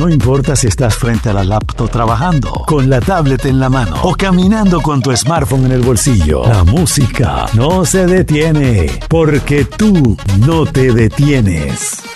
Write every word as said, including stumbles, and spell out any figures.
No importa si estás frente a la laptop trabajando, con la tablet en la mano o caminando con tu smartphone en el bolsillo, la música no se detiene porque tú no te detienes.